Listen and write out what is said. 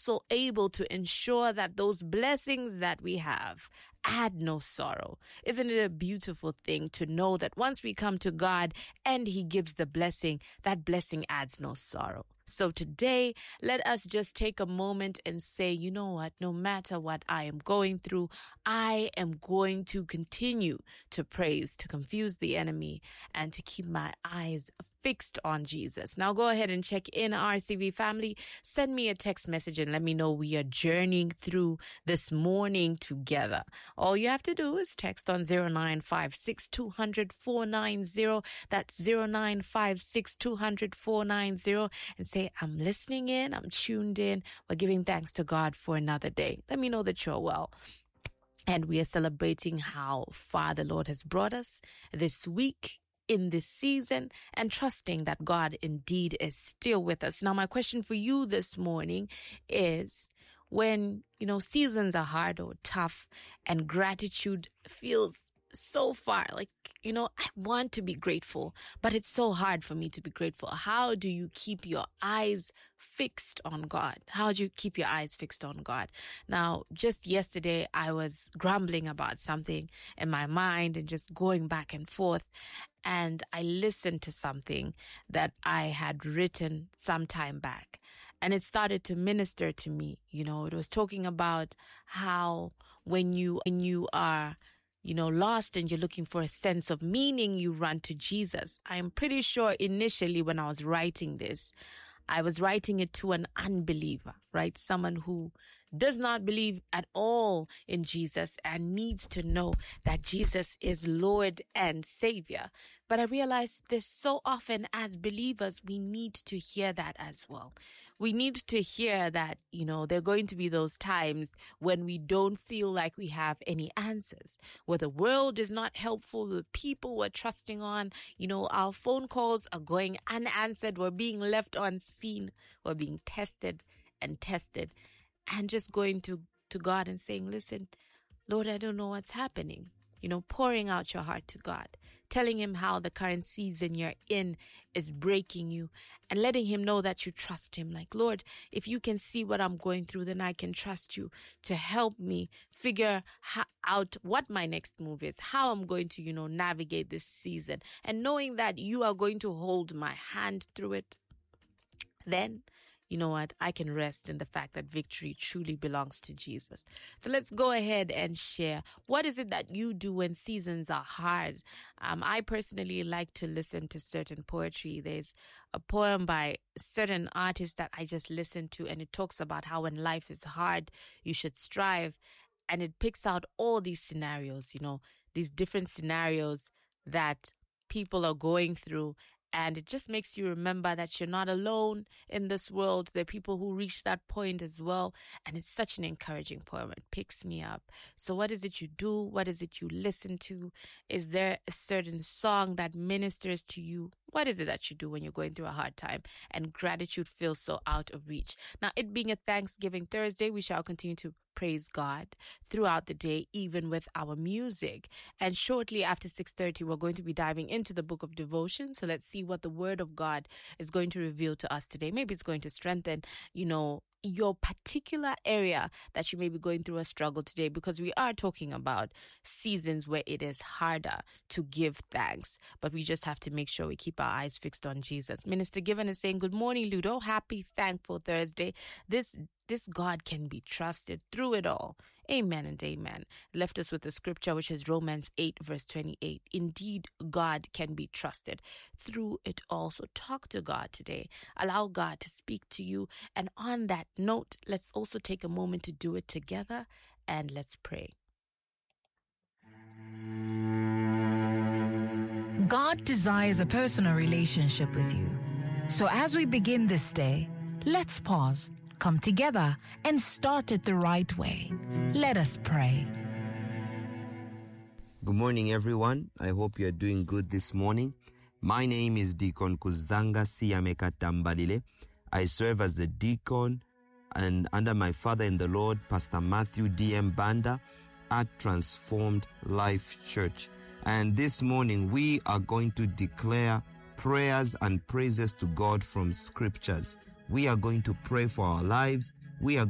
also able to ensure that those blessings that we have add no sorrow. Isn't it a beautiful thing to know that once we come to God and He gives the blessing, that blessing adds no sorrow? So today, let us just take a moment and say, you know what, no matter what I am going through, I am going to continue to praise, to confuse the enemy, and to keep my eyes fixed on Jesus. Now go ahead and check in, RCV family. Send me a text message and let me know we are journeying through this morning together. All you have to do is text on 0956 200 490. That's 0956 200 490, and say, I'm listening in, I'm tuned in, we're giving thanks to God for another day. Let me know that you're well. And we are celebrating how far the Lord has brought us this week, in this season, and trusting that God indeed is still with us. Now, my question for you this morning is, when, seasons are hard or tough and gratitude feels so far, I want to be grateful, but it's so hard for me to be grateful. How do you keep your eyes fixed on God? How do you keep your eyes fixed on God? Now, just yesterday, I was grumbling about something in my mind and just going back and forth. And I listened to something that I had written some time back, and it started to minister to me. It was talking about how when you are lost and you're looking for a sense of meaning, you run to Jesus. I'm pretty sure initially when I was writing this, I was writing it to an unbeliever, right? Someone who does not believe at all in Jesus and needs to know that Jesus is Lord and Savior. But I realized this so often as believers, we need to hear that as well. We need to hear that, there are going to be those times when we don't feel like we have any answers, where the world is not helpful, the people we're trusting on, our phone calls are going unanswered, we're being left unseen, we're being tested, and just going to God and saying, listen, Lord, I don't know what's happening. Pouring out your heart to God, telling Him how the current season you're in is breaking you, and letting Him know that you trust Him. Like, Lord, if you can see what I'm going through, then I can trust you to help me figure out what my next move is, how I'm going to, navigate this season, and knowing that you are going to hold my hand through it. Then, you know what? I can rest in the fact that victory truly belongs to Jesus. So let's go ahead and share. What is it that you do when seasons are hard? I personally like to listen to certain poetry. There's a poem by a certain artist that I just listen to, and it talks about how when life is hard, you should strive. And it picks out all these scenarios, these different scenarios that people are going through. And it just makes you remember that you're not alone in this world. There are people who reach that point as well. And it's such an encouraging poem. It picks me up. So what is it you do? What is it you listen to? Is there a certain song that ministers to you? What is it that you do when you're going through a hard time and gratitude feels so out of reach? Now, it being a Thanksgiving Thursday, we shall continue to praise God throughout the day, even with our music. And shortly after 6:30, we're going to be diving into the book of devotion. So let's see what the word of God is going to reveal to us today. Maybe it's going to strengthen, your particular area that you may be going through a struggle today, because we are talking about seasons where it is harder to give thanks, but we just have to make sure we keep our eyes fixed on Jesus. Minister Given is saying, good morning, Ludo. Happy Thankful Thursday. This God can be trusted through it all. Amen and amen. Left us with the scripture, which is Romans 8, verse 28. Indeed, God can be trusted through it all. So talk to God today. Allow God to speak to you. And on that note, let's also take a moment to do it together, and let's pray. God desires a personal relationship with you. So as we begin this day, let's pause, come together, and start it the right way. Let us pray. Good morning, everyone. I hope you're doing good this morning. My name is Deacon Kuzanga Siyameka Tambalile. I serve as the deacon and under my father in the Lord, Pastor Matthew D.M. Banda at Transformed Life Church. And this morning, we are going to declare prayers and praises to God from scriptures. We are going to pray for our lives. We are